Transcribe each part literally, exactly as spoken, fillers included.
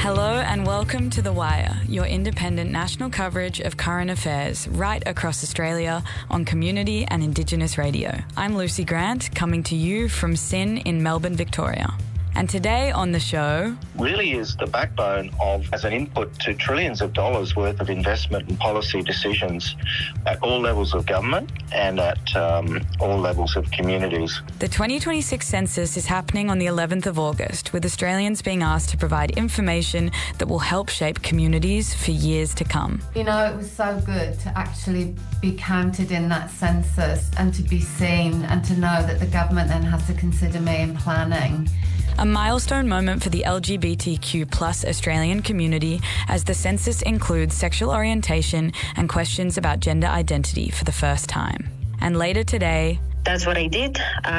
Hello and welcome to The Wire, your independent national coverage of current affairs right across Australia on community and Indigenous radio. I'm Lucy Grant, coming to you from S I N in Melbourne, Victoria. And today on the show... really is the backbone of, as an input to trillions of dollars worth of investment and policy decisions at all levels of government and at um, all levels of communities. The twenty twenty-six census is happening on the eleventh of August, with Australians being asked to provide information that will help shape communities for years to come. You know, it was so good to actually be counted in that census and to be seen and to know that the government then has to consider me in planning. A milestone moment for the L G B T Q plus Australian community, as the census includes sexual orientation and questions about gender identity for the first time. And later today... That's what I did.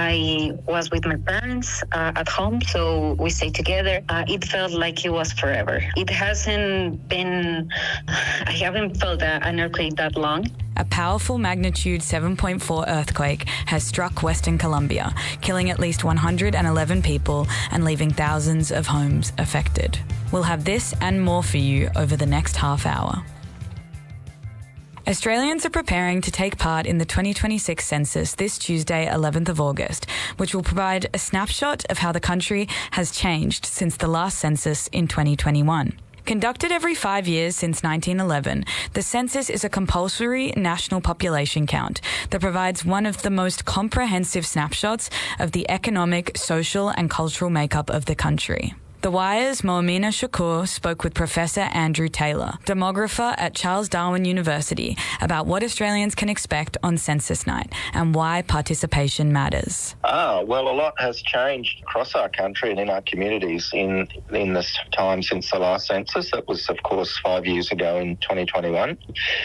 I was with my parents uh, at home, so we stayed together. Uh, it felt like it was forever. It hasn't been... I haven't felt a, an earthquake that long. A powerful magnitude seven point four earthquake has struck Western Colombia, killing at least one hundred eleven people and leaving thousands of homes affected. We'll have this and more for you over the next half hour. Australians are preparing to take part in the twenty twenty-six census this Tuesday, eleventh of August, which will provide a snapshot of how the country has changed since the last census in twenty twenty-one. Conducted every five years since nineteen eleven, the census is a compulsory national population count that provides one of the most comprehensive snapshots of the economic, social and cultural makeup of the country. The Wire's Moamina Shakur spoke with Professor Andrew Taylor, demographer at Charles Darwin University, about what Australians can expect on census night and why participation matters. Ah, well, a lot has changed across our country and in our communities in in this time since the last census. That was, of course, five years ago in twenty twenty-one.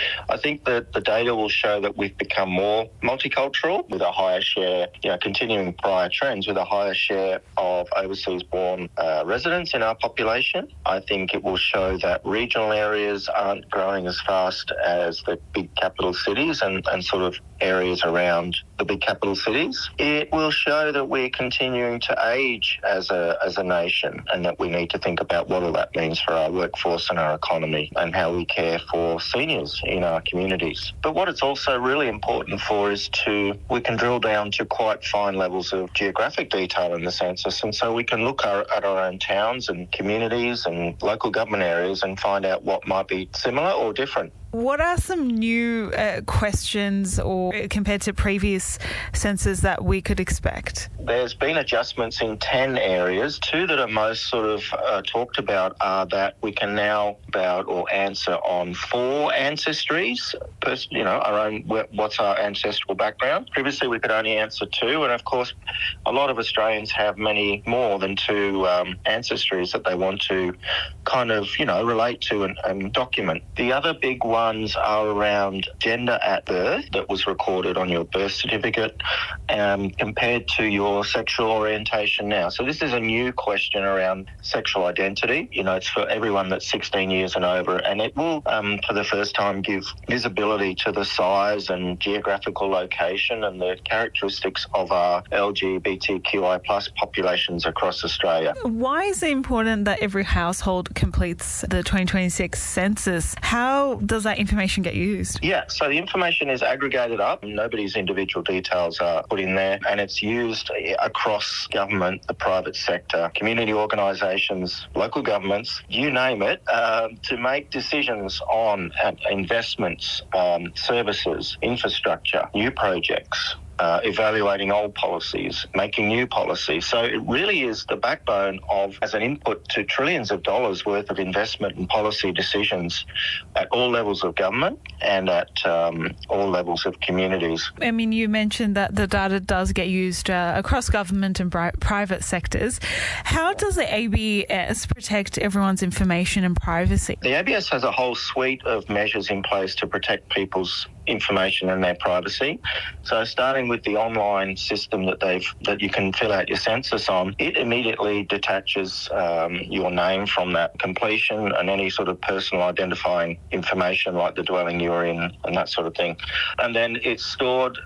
I think that the data will show that we've become more multicultural with a higher share, you know, continuing prior trends with a higher share of overseas-born uh, residents in our population. I think it will show that regional areas aren't growing as fast as the big capital cities and, and sort of areas around the big capital cities. It will show that we're continuing to age as a as a nation and that we need to think about what all that means for our workforce and our economy and how we care for seniors in our communities. But what it's also really important for is to, we can drill down to quite fine levels of geographic detail in the census, and so we can look our, at our own towns and communities and local government areas and find out what might be similar or different. What are some new uh, questions or compared to previous census that we could expect? There's been adjustments in ten areas. Two that are most sort of uh, talked about are that we can now about or answer on four ancestries, pers- you know, our own, what's our ancestral background. Previously we could only answer two, and of course a lot of Australians have many more than two um, ancestries that they want to kind of, you know, relate to and, and document. The other big one ones are around gender at birth that was recorded on your birth certificate um, compared to your sexual orientation now. So this is a new question around sexual identity. You know, it's for everyone that's sixteen years and over, and it will, um, for the first time, give visibility to the size and geographical location and the characteristics of our L G B T Q I plus populations across Australia. Why is it important that every household completes the twenty twenty-six census? How does that information get used? Yeah, so the information is aggregated up. Nobody's individual details are put in there, and it's used across government, the private sector, community organisations, local governments, you name it, uh, to make decisions on uh, investments, um, services, infrastructure, new projects. Uh, evaluating old policies, making new policies. So it really is the backbone of, as an input to trillions of dollars worth of investment and policy decisions at all levels of government and at um, all levels of communities. I mean, you mentioned that the data does get used uh, across government and pri- private sectors. How does the A B S protect everyone's information and privacy? The A B S has a whole suite of measures in place to protect people's information and their privacy. So starting with the online system that they've that you can fill out your census on, it immediately detaches um, your name from that completion and any sort of personal identifying information like the dwelling you're in and that sort of thing. And then it's stored, the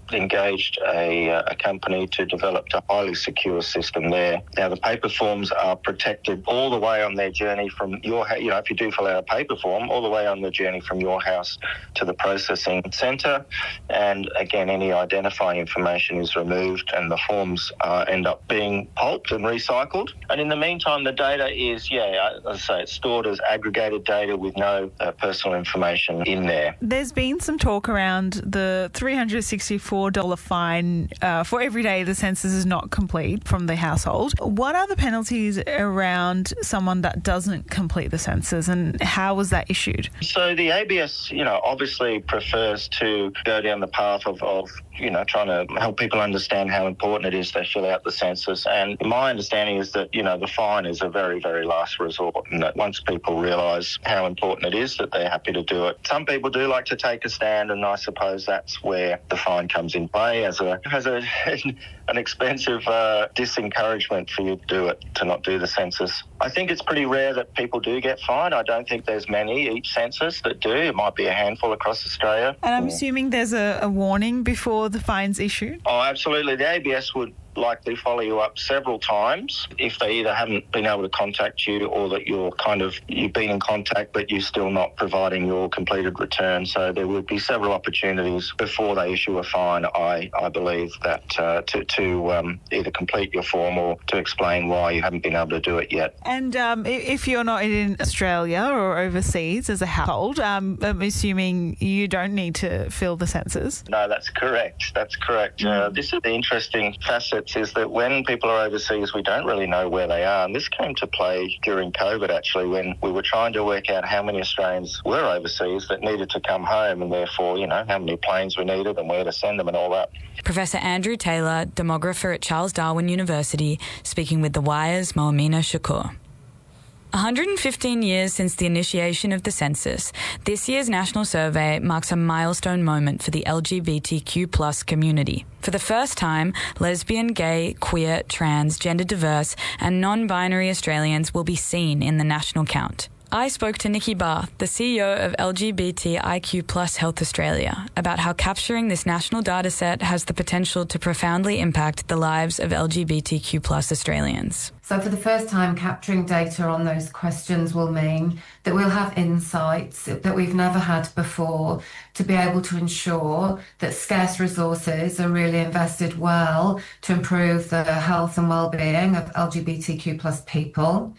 engaged a, a company to develop a highly secure system there. Now, the paper forms are protected all the way on their journey from your, you know, if you do fill out a paper form, all the way on the journey from your house to the processing centre. And again, any identifying information is removed and the forms uh, end up being pulped and recycled. And in the meantime, the data is, yeah, as I say, it's stored as aggregated data with no uh, personal information in there. There's been some talk around the three hundred sixty-four dollars fine uh, for every day the census is not complete from the household. What are the penalties around someone that doesn't complete the census, and how was that issued? So the A B S, you know, obviously prefers to go down the path of, of you know, trying to help people understand how important it is they fill out the census. And my understanding is that, you know, the fine is a very, very last resort, and that once people realise how important it is, that they're happy to do it. Some people do like to take a stand, and I suppose that's where the fine comes in play as a as a an expensive uh, disencouragement for you to do it, to not do the census. I think it's pretty rare that people do get fined. I don't think there's many each census that do. It might be a handful across Australia. And I'm assuming there's a, a warning before the fine's issued? Oh, absolutely. The A B S would likely follow you up several times if they either haven't been able to contact you or that you're kind of, you've been in contact but you're still not providing your completed return. So there would be several opportunities before they issue a fine, I, I believe, that uh, to, to um, either complete your form or to explain why you haven't been able to do it yet. And um, if you're not in Australia or overseas as a household, um, I'm assuming you don't need to fill the census? No, that's correct. That's correct. Mm. Uh, this is the interesting facet, is that when people are overseas, we don't really know where they are. And this came to play during COVID, actually, when we were trying to work out how many Australians were overseas that needed to come home, and therefore, you know, how many planes we needed and where to send them and all that. Professor Andrew Taylor, demographer at Charles Darwin University, speaking with The Wire's Moamina Shakur. one hundred fifteen years since the initiation of the census, this year's national survey marks a milestone moment for the L G B T Q plus community. For the first time, lesbian, gay, queer, trans, gender diverse and non-binary Australians will be seen in the national count. I spoke to Nikki Barth, the C E O of L G B T I Q plus Health Australia, about how capturing this national data set has the potential to profoundly impact the lives of L G B T Q plus Australians. So for the first time, capturing data on those questions will mean that we'll have insights that we've never had before to be able to ensure that scarce resources are really invested well to improve the health and well-being of L G B T Q plus people.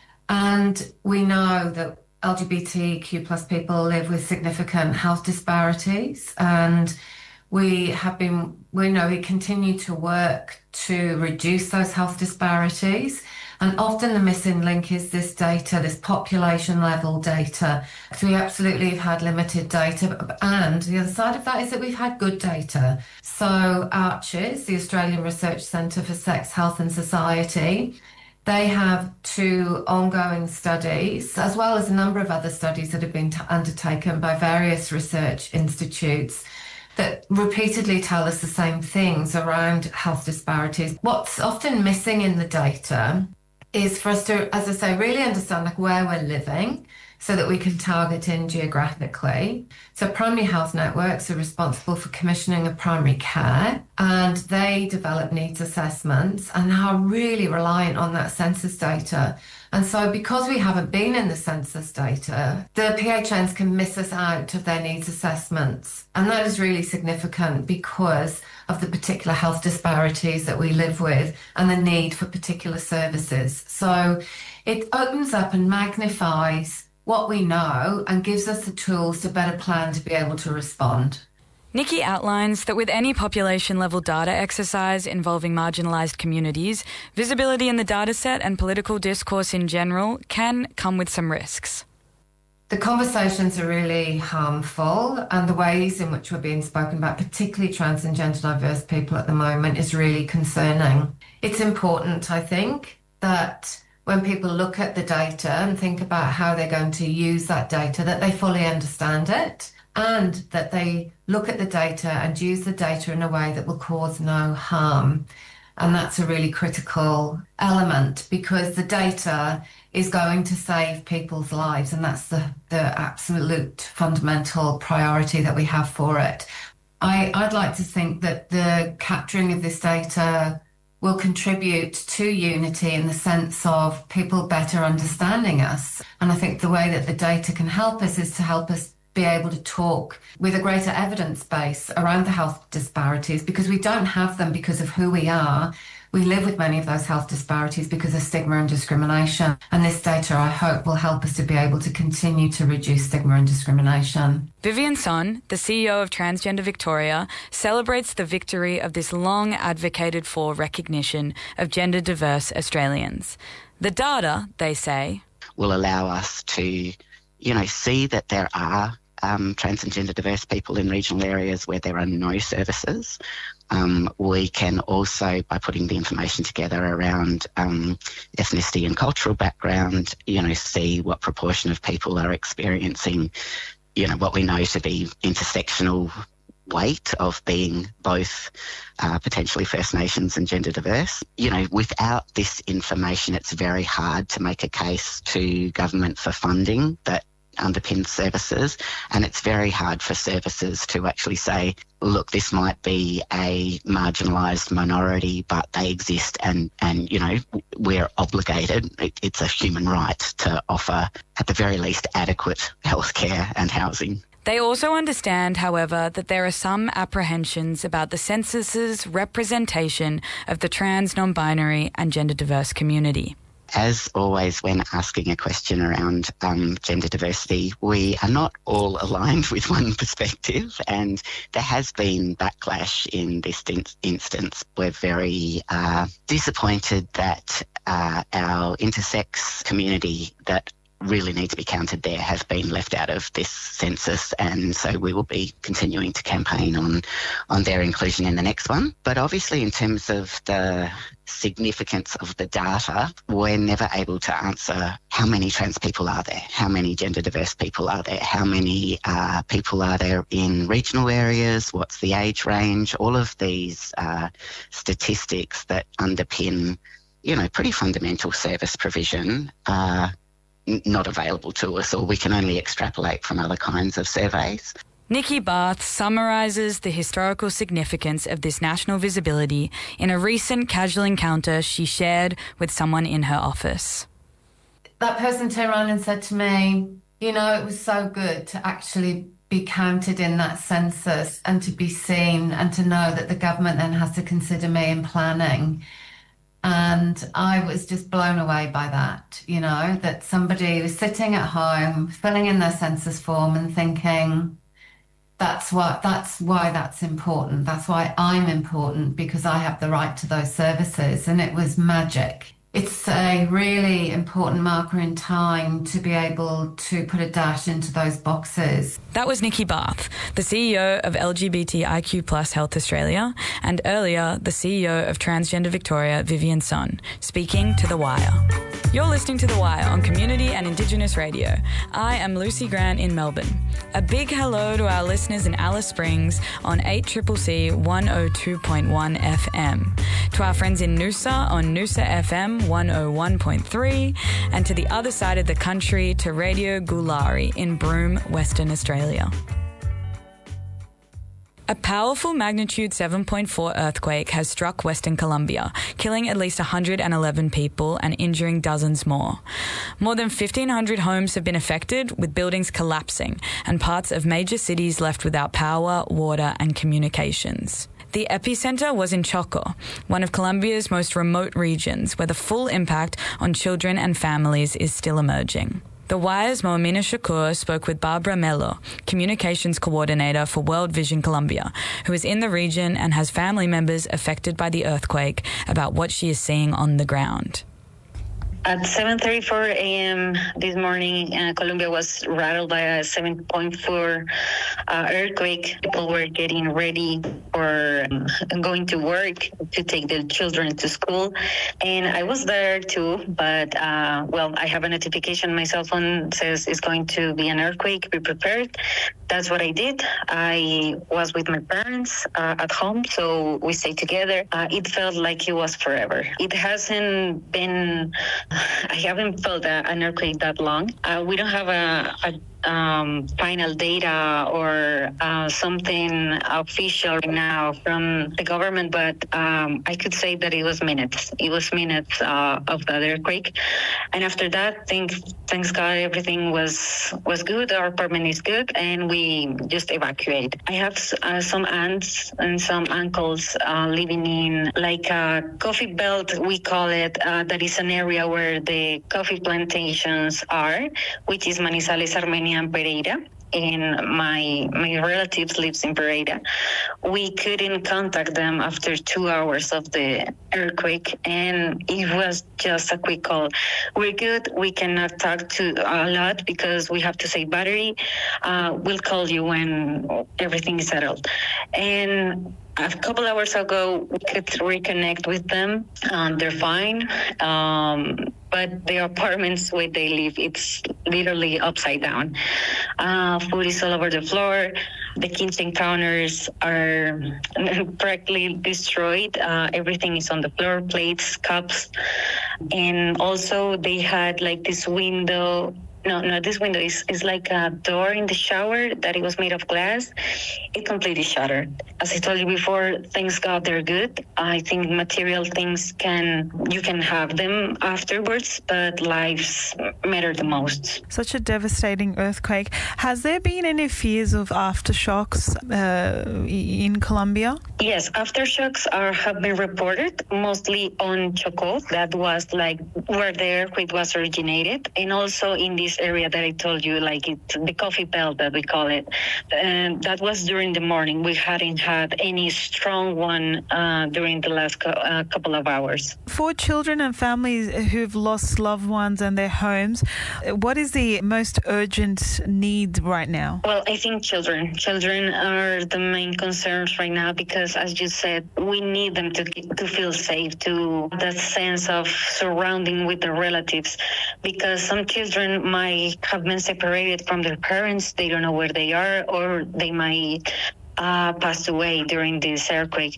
And we know that L G B T Q plus people live with significant health disparities, and we have been, we know we continue to work to reduce those health disparities. And often the missing link is this data, this population level data. So we absolutely have had limited data. And the other side of that is that we've had good data. So ARCHES, the Australian Research Centre for Sex, Health and Society, they have two ongoing studies, as well as a number of other studies that have been t- undertaken by various research institutes that repeatedly tell us the same things around health disparities. What's often missing in the data is for us to, as I say, really understand like where we're living so that we can target in geographically. So primary health networks are responsible for commissioning of primary care, and they develop needs assessments and are really reliant on that census data. And so because we haven't been in the census data, the P H Ns can miss us out of their needs assessments. And that is really significant because of the particular health disparities that we live with and the need for particular services. So it opens up and magnifies what we know and gives us the tools to better plan to be able to respond. Nikki outlines that with any population-level data exercise involving marginalised communities, visibility in the dataset and political discourse in general can come with some risks. The conversations are really harmful, and the ways in which we're being spoken about, particularly trans and gender diverse people at the moment, is really concerning. It's important, I think, that when people look at the data and think about how they're going to use that data, that they fully understand it, and that they look at the data and use the data in a way that will cause no harm. And that's a really critical element, because the data is going to save people's lives, and that's the, the absolute fundamental priority that we have for it. I, I'd like to think that the capturing of this data will contribute to unity in the sense of people better understanding us. And I think the way that the data can help us is to help us be able to talk with a greater evidence base around the health disparities, because we don't have them because of who we are. We live with many of those health disparities because of stigma and discrimination. And this data, I hope, will help us to be able to continue to reduce stigma and discrimination. Vivian Son, the C E O of Transgender Victoria, celebrates the victory of this long advocated for recognition of gender diverse Australians. The data, they say, will allow us to, you know, see that there are um, trans and gender diverse people in regional areas where there are no services. Um, we can also, by putting the information together around um, ethnicity and cultural background, you know, see what proportion of people are experiencing, you know, what we know to be intersectional weight of being both uh, potentially First Nations and gender diverse. You know, without this information, it's very hard to make a case to government for funding that underpins services, and it's very hard for services to actually say, look, this might be a marginalised minority, but they exist, and, and you know, we're obligated, it, it's a human right to offer, at the very least, adequate healthcare and housing. They also understand, however, that there are some apprehensions about the census's representation of the trans, non-binary and gender diverse community. As always, when asking a question around um, gender diversity, we are not all aligned with one perspective, and there has been backlash in this in- instance. We're very uh, disappointed that uh, our intersex community that really need to be counted there have been left out of this census, and so we will be continuing to campaign on on their inclusion in the next one. But obviously, in terms of the significance of the data, we're never able to answer how many trans people are there, how many gender diverse people are there, how many uh, people are there in regional areas, what's the age range, all of these uh, statistics that underpin, you know, pretty fundamental service provision are not available to us, or we can only extrapolate from other kinds of surveys. Nikki Barth summarises the historical significance of this national visibility in a recent casual encounter she shared with someone in her office. That person turned around and said to me, you know, it was so good to actually be counted in that census and to be seen and to know that the government then has to consider me in planning. And I was just blown away by that, you know, that somebody was sitting at home, filling in their census form and thinking, that's what, that's why that's important. That's why I'm important, because I have the right to those services. And it was magic. It's a really important marker in time to be able to put a dash into those boxes. That was Nikki Barth, the C E O of L G B T I Q plus Health Australia, and earlier the C E O of Transgender Victoria, Vivian Son, speaking to The Wire. You're listening to The Wire on Community and Indigenous Radio. I am Lucy Grant in Melbourne. A big hello to our listeners in Alice Springs on eight C C C one oh two point one F M, to our friends in Noosa on Noosa F M one oh one point three, and to the other side of the country to Radio Gulari in Broome, Western Australia. A powerful magnitude seven point four earthquake has struck Western Colombia, killing at least one hundred eleven people and injuring dozens more. More than fifteen hundred homes have been affected, with buildings collapsing and parts of major cities left without power, water and communications. The epicenter was in Choco, one of Colombia's most remote regions, where the full impact on children and families is still emerging. The Wire's Moamina Shakur spoke with Barbara Mello, Communications Coordinator for World Vision Colombia, who is in the region and has family members affected by the earthquake, about what she is seeing on the ground. At seven thirty-four a.m. this morning, uh, Colombia was rattled by a seven point four uh, earthquake. People were getting ready for um, going to work to take their children to school. And I was there too, but, uh, well, I have a notification. My cell phone says it's going to be an earthquake. Be prepared. That's what I did. I was with my parents uh, at home, so we stayed together. Uh, it felt like it was forever. It hasn't been... I haven't felt a, an earthquake that long. Uh, we don't have a, a um, final data or uh, something official right now from the government, but um, I could say that it was minutes. It was minutes uh, of the earthquake, and after that, thanks, thanks God, everything was was good. Our apartment is good, and we just evacuate. I have uh, some aunts and some uncles uh, living in like a coffee belt, we call it. Uh, that is an area where the coffee plantations are, which is Manizales, Armenia, and Pereira. And my my relatives lives in Pereira. We couldn't contact them after two hours of the earthquake, and it was just a quick call. We're good. We cannot talk to a lot because we have to save battery. Uh, we'll call you when everything is settled. And a couple hours ago, we could reconnect with them. Um, they're fine. Um, but the apartments where they live, it's literally upside down. Uh, food is all over the floor. The kitchen counters are practically destroyed. Uh, everything is on the floor, plates, cups. And also they had like this window. No, no, this window is, is like a door in the shower that it was made of glass. It completely shattered. As I told you before, thanks God they're good. I think material things can, you can have them afterwards, but lives matter the most. Such a devastating earthquake. Has there been any fears of aftershocks uh, in Colombia? Yes, aftershocks are have been reported, mostly on Chocó. That was like where the earthquake was originated, and also in this area that I told you, like it, the coffee belt that we call it. And that was during the morning. We hadn't had any strong one uh, during the last co- uh, couple of hours. For children and families who've lost loved ones and their homes, what is the most urgent need right now? Well, I think children. Children are the main concerns right now because, as you said, we need them to to feel safe, to that sense of surrounding with their relatives, because some children might have been separated from their parents. They don't know where they are, or they might Uh, passed away during this earthquake.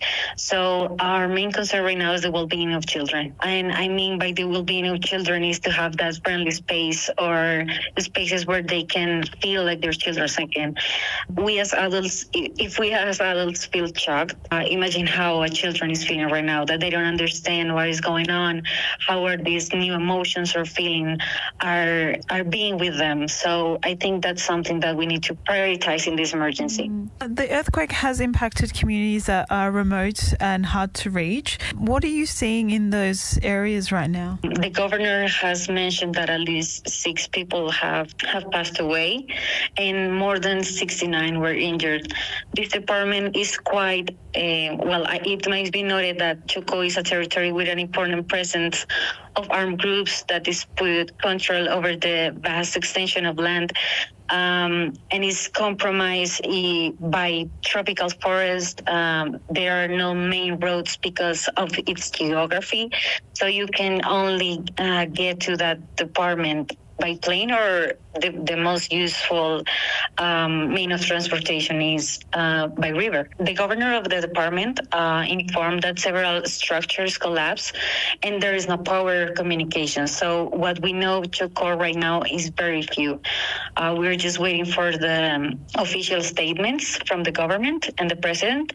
So our main concern right now is the well-being of children. And I mean by the well-being of children is to have that friendly space or spaces where they can feel like they're children again. We as adults, if we as adults feel shocked, uh, imagine how a children is feeling right now, that they don't understand what is going on, how are these new emotions or feeling are are being with them. So I think that's something that we need to prioritize in this emergency. Mm. The earthquake earthquake has impacted communities that are remote and hard to reach. What are you seeing in those areas right now? The governor has mentioned that at least six people have, have passed away and more than sixty-nine were injured. This department is quite, uh, well, it might be noted that Chocó is a territory with an important presence of armed groups that dispute control over the vast extension of land. Um, and is compromised uh, by tropical forest. Um, there are no main roads because of its geography. So you can only uh, get to that department by plane, or the, the most useful um, mean of transportation is uh, by river. The governor of the department uh, informed that several structures collapsed and there is no power communication. So what we know Chocó right now is very few. Uh, we're just waiting for the um, official statements from the government and the president,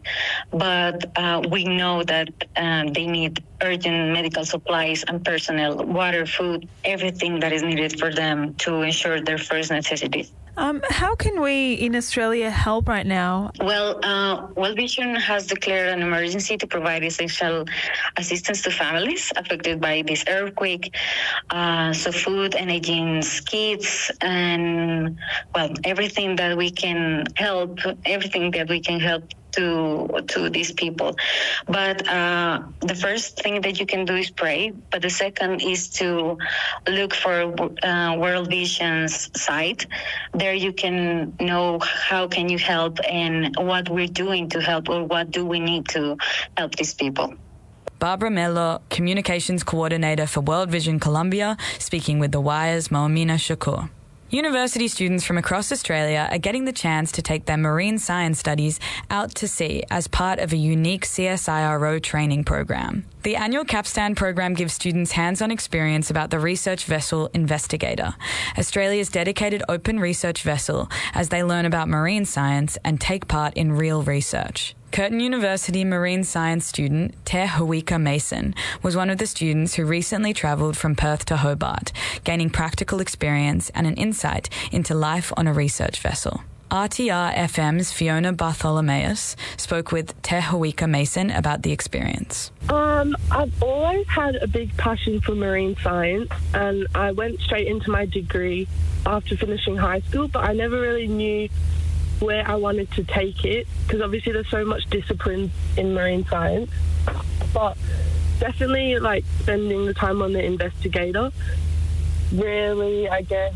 but uh, we know that uh, they need urgent medical supplies and personnel, water, food, everything that is needed for them to ensure their first necessities. Um, how can we in Australia help right now? Well, uh, World Vision has declared an emergency to provide essential assistance to families affected by this earthquake. Uh, so food and hygiene kits and, well, everything that we can help, everything that we can help to to these people. But uh, the first thing that you can do is pray. But the second is to look for uh, World Vision's site. There you can know how can you help and what we're doing to help, or what do we need to help these people. Barbara Melo, Communications Coordinator for World Vision Colombia, speaking with The Wire's Moamina Shakur. University students from across Australia are getting the chance to take their marine science studies out to sea as part of a unique C S I R O training program. The annual Capstan program gives students hands-on experience about the research vessel Investigator, Australia's dedicated open research vessel, as they learn about marine science and take part in real research. Curtin University marine science student Te Huika Mason was one of the students who recently travelled from Perth to Hobart, gaining practical experience and an insight into life on a research vessel. R T R F M's Fiona Bartholomeus spoke with Te Huika Mason about the experience. Um, I've always had a big passion for marine science, and I went straight into my degree after finishing high school, but I never really knew where I wanted to take it, because obviously there's so much discipline in marine science. But definitely, like, spending the time on the Investigator really, I guess,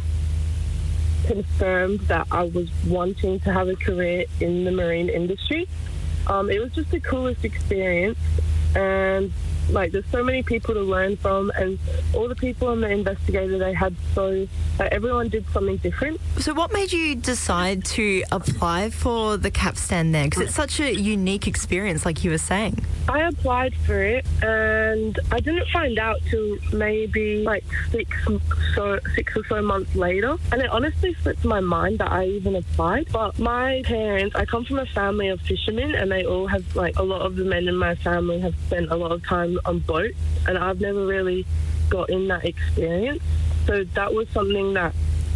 confirmed that I was wanting to have a career in the marine industry. Um, it was just the coolest experience, and like there's so many people to learn from, and all the people on the Investigator, they had so like, everyone did something different. So what made you decide to apply for the Capstan then? Because it's such a unique experience, like you were saying. I applied for it, and I didn't find out till maybe like six so six or so months later, and it honestly slipped my mind that I even applied. But my parents, I come from a family of fishermen, and they all have, like, a lot of the men in my family have spent a lot of time on boats, and I've never really got in that experience. So that was something that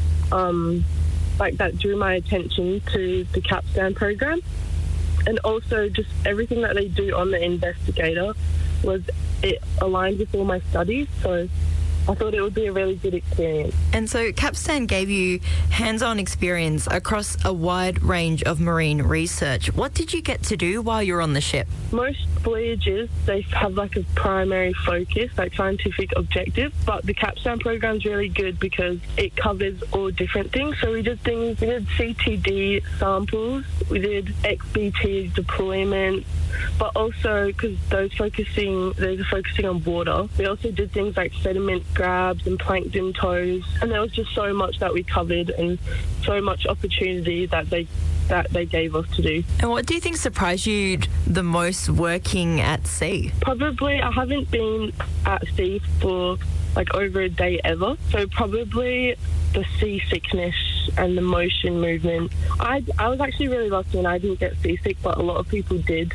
um like that drew my attention to the Capstan program. And also just everything that they do on the Investigator was, it aligned with all my studies, so I thought it would be a really good experience. And so Capstan gave you hands-on experience across a wide range of marine research. What did you get to do while you were on the ship? Most voyages, they have like a primary focus, like scientific objective, but the Capstan program's really good because it covers all different things. So we did things, we did C T D samples, we did X B T deployment, but also because those focusing, those are focusing on water, we also did things like sediment grabs and plankton tows, and there was just so much that we covered and so much opportunity that they that they gave us to do. And what do you think surprised you the most working at sea? Probably, I haven't been at sea for like over a day ever, so probably the seasickness and the motion movement. I, I was actually really lucky and I didn't get seasick, but a lot of people did.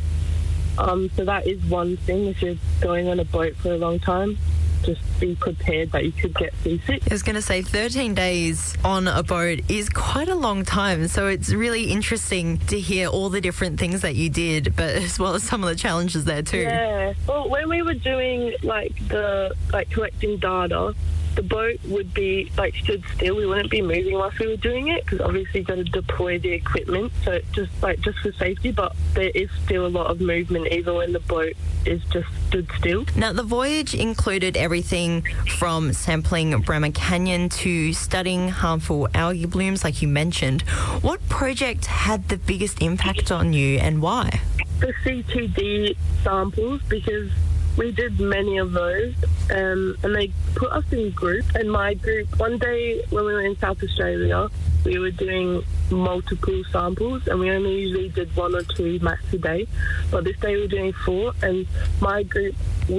Um, so that is one thing. If you're going on a boat for a long time, just be prepared that you could get seasick. I was going to say thirteen days on a boat is quite a long time, so it's really interesting to hear all the different things that you did, but as well as some of the challenges there too. Yeah. Well, when we were doing like the like collecting data, the boat would be like stood still. We wouldn't be moving whilst we were doing it, because obviously you've got to deploy the equipment, so it's just like just for safety, but there is still a lot of movement even when the boat is just stood still. Now, the voyage included everything from sampling Bremer Canyon to studying harmful algae blooms, like you mentioned. What project had the biggest impact on you and why? The C T D samples, because we did many of those, um, and they put us in groups. And my group, one day when we were in South Australia, we were doing multiple samples, and we only usually did one or two max a day. But this day we were doing four, and my group,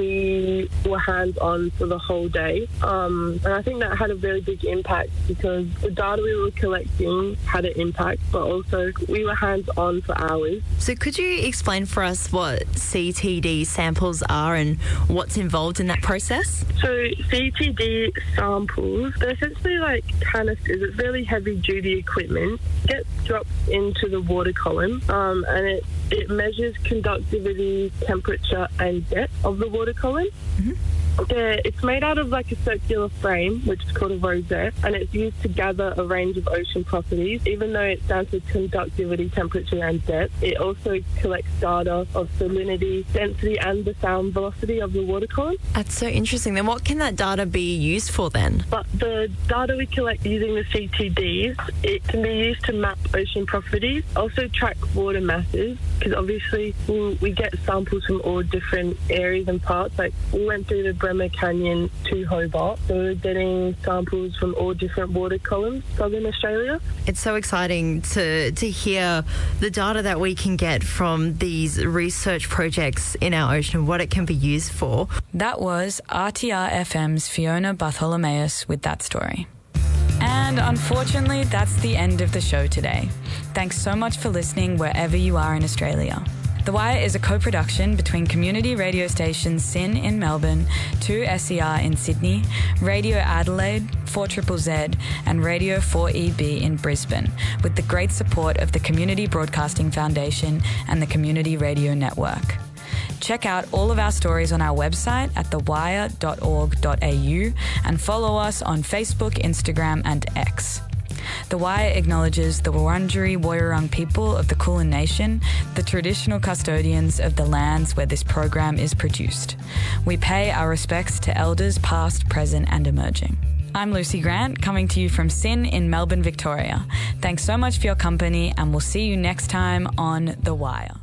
we were hands-on for the whole day. Um, and I think that had a very big impact because the data we were collecting had an impact, but also we were hands-on for hours. So could you explain for us what C T D samples are and what's involved in that process? So C T D samples, they're essentially like canisters. It's really heavy-duty equipment. It gets dropped into the water column, um, and it, it measures conductivity, temperature, and depth of the water column. Mm-hmm. Yeah, it's made out of like a circular frame, which is called a rosette, and it's used to gather a range of ocean properties. Even though it's down to conductivity, temperature, and depth, it also collects data of salinity, density, and the sound velocity of the water column. That's so interesting. Then what can that data be used for then? But the data we collect using the C T Ds, it can be used to map ocean properties, also track water masses, because obviously we, we get samples from all different areas and parts. Like we went through the Bremer Canyon to Hobart. So we're getting samples from all different water columns, southern Australia. It's so exciting to, to hear the data that we can get from these research projects in our ocean, what it can be used for. That was R T R F M's Fiona Bartholomaeus with that story. And unfortunately, that's the end of the show today. Thanks so much for listening wherever you are in Australia. The Wire is a co-production between community radio stations S Y N in Melbourne, two S E R in Sydney, Radio Adelaide, four Z Z Z, and Radio four E B in Brisbane, with the great support of the Community Broadcasting Foundation and the Community Radio Network. Check out all of our stories on our website at the wire dot org dot a u and follow us on Facebook, Instagram and X. The Wire acknowledges the Wurundjeri Woiwurrung people of the Kulin Nation, the traditional custodians of the lands where this program is produced. We pay our respects to elders past, present and emerging. I'm Lucy Grant, coming to you from S Y N in Melbourne, Victoria. Thanks so much for your company and we'll see you next time on The Wire.